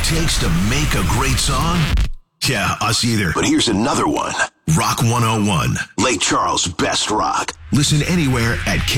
takes to make a great song? Yeah, us either. But here's another one. Rock 101. Lake Charles' best rock. Listen anywhere at